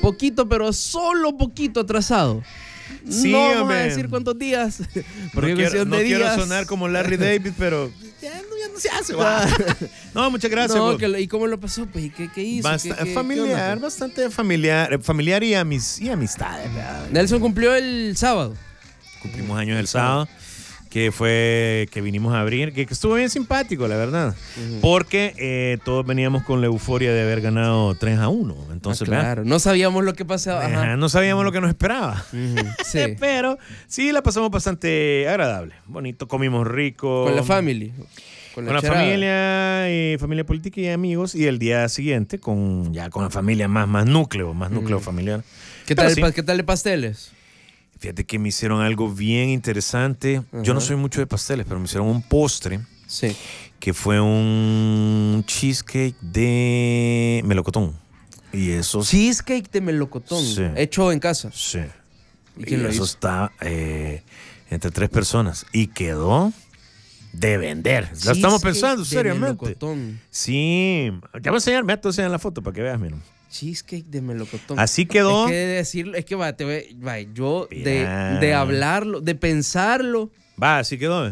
poquito, pero solo poquito atrasado. Sí, no vamos hombre. a decir cuántos días. No quiero sonar como Larry David, pero ya no se hace. Va. No, muchas gracias. No, ¿y cómo lo pasó? Pues, ¿y qué hizo? Familiar, ¿Qué bastante familiar y amistades. ¿Verdad? Nelson cumplió el sábado. Cumplimos años el sábado, que fue que vinimos a abrir, que estuvo bien simpático, la verdad. Porque todos veníamos con la euforia de haber ganado 3-1. Entonces, claro, no sabíamos lo que pasaba. Ajá. No sabíamos lo que nos esperaba. Sí. Pero sí, la pasamos bastante agradable. Bonito, comimos rico. Con la familia. Con la familia, y familia política y amigos. Y el día siguiente con la familia más núcleo familiar. ¿Qué tal de pasteles? Fíjate que me hicieron algo bien interesante. Yo no soy mucho de pasteles, pero me hicieron un postre. Sí. Que fue un cheesecake de melocotón. Y eso... Cheesecake de melocotón. Sí. Hecho en casa. Sí. ¿Y quién lo hizo? Eso está entre 3 personas. Y quedó de vender. La estamos pensando, seriamente. Melocotón. Sí. Ya voy a enseñar, me voy a enseñar la foto para que veas, mira. Cheesecake de melocotón. Así quedó. Es que decirlo, es que yo de hablarlo, de pensarlo. Así quedó.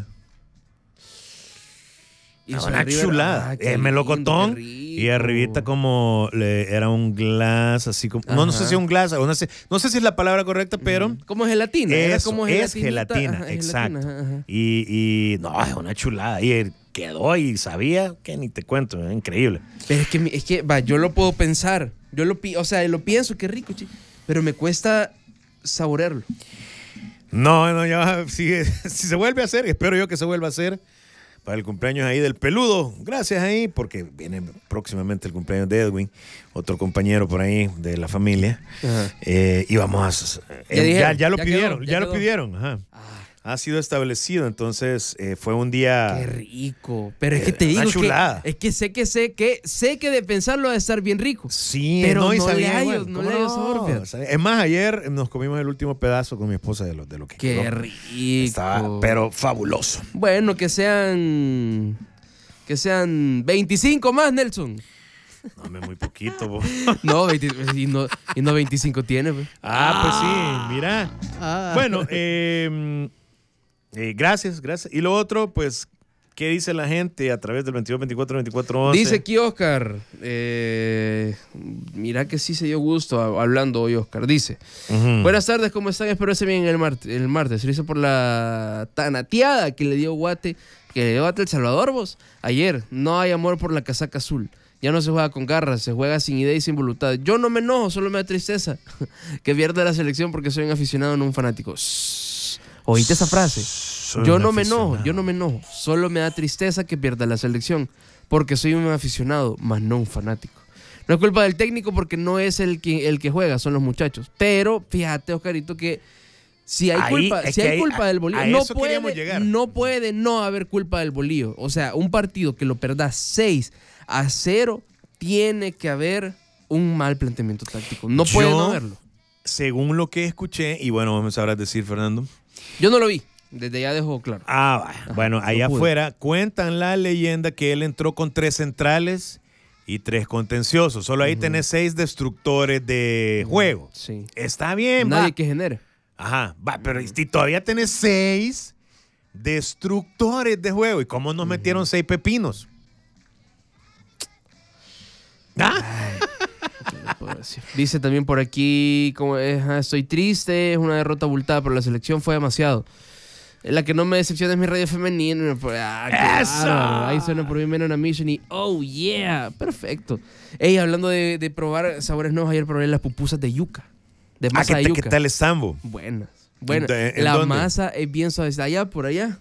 Una chulada. Es melocotón. Y arribita como era un glass, así como... No sé si es un glass, no sé si es la palabra correcta, pero... Como gelatina. Es gelatina, exacto. Ajá. Y no, es una chulada. Y quedó y sabía que ni te cuento, es increíble. Pero es que yo lo puedo pensar. Lo pienso, qué rico, pero me cuesta saborearlo. No, ya, si se vuelve a hacer, espero yo que se vuelva a hacer para el cumpleaños ahí del peludo. Gracias ahí, porque viene próximamente el cumpleaños de Edwin, otro compañero por ahí de la familia. Y vamos a... ya lo pidieron. Ajá. Ha sido establecido, entonces fue un día... Qué rico. Pero es que te digo una chulada. Es que sé que de pensarlo de estar bien rico. Sí, pero no le hallo sabor. Es más, ayer nos comimos el último pedazo con mi esposa de lo que quedó. Qué rico. Estaba, pero fabuloso. Bueno, que sean 25 más, Nelson. No, muy poquito, vos. No, y no 25 tiene. Pues. Pues sí, mira. Bueno, gracias. Y lo otro, pues, ¿qué dice la gente a través del 2224-2411? Dice aquí Oscar, mira que sí se dio gusto hablando hoy Oscar. Dice, buenas tardes, ¿cómo están? Espero que se bien el martes. Se lo hizo por la tanateada que le dio Guate El Salvador, vos. Ayer, no hay amor por la casaca azul. Ya no se juega con garras, se juega sin idea y sin voluntad. Yo no me enojo, solo me da tristeza que pierda la selección porque soy un aficionado, no un fanático. ¿Oíste esa frase? Yo no me enojo, solo me da tristeza que pierda la selección porque soy un aficionado, más no un fanático. No es culpa del técnico porque no es el que juega, son los muchachos. Pero fíjate, Oscarito, que si hay culpa del bolillo, no puede no haber culpa del bolillo. O sea, un partido que lo perdás 6-0, tiene que haber un mal planteamiento táctico. No puede no haberlo. Según lo que escuché, y bueno, me sabrás decir, Fernando. Yo no lo vi, desde ya dejo claro. Bueno, allá afuera cuentan la leyenda que él entró con 3 centrales y 3 contenciosos. Solo ahí tenés 6 destructores de juego. Sí. Está bien, nadie que genere. Pero y todavía tenés 6 destructores de juego. ¿Y cómo nos metieron 6 pepinos? Dice también por aquí, estoy triste, es una derrota abultada, pero la selección fue demasiado. La que no me decepciona es mi radio femenina. ¡Eso! Ahí suena por mí Men on a Mission y oh yeah, perfecto. Ey, hablando de probar sabores nuevos, ayer probé las pupusas de yuca. De masa de yuca. ¿Qué tal es Sambo? Buenas. La ¿dónde? Masa es bien suave. Por allá.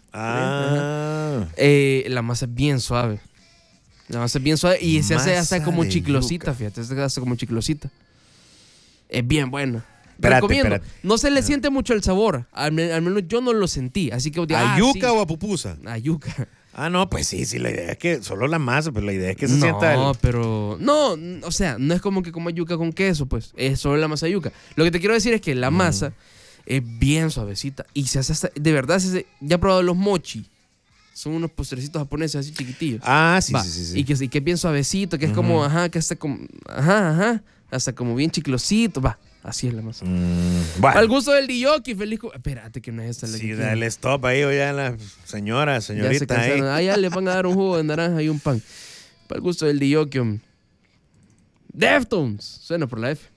La masa es bien suave. Y se hace hasta como chiclosita, fíjate. Se hace como chiclosita. Es bien buena. Recomiendo. No se le siente mucho el sabor. Al menos yo no lo sentí. Así que ¿a yuca o a pupusa? A yuca. No, pues sí, la idea es que solo la masa, pero la idea es que se sienta No, o sea, no es como que coma yuca con queso, pues. Es solo la masa de yuca. Lo que te quiero decir es que la masa es bien suavecita. Y se hace hasta, de verdad, ya he probado los mochi. Son unos postrecitos japoneses así chiquitillos. Sí. Y que es bien suavecito, que es como, que está como, hasta como bien chiclosito. Va, así es la masa. Bueno. Al gusto del Diyoki, feliz. Espérate que no es esta la Sí, que dale stop ahí, oye, la señorita ahí. Ya le van a dar un jugo de naranja y un pan. Para el gusto del Diyoki. Deftones. Suena por la F.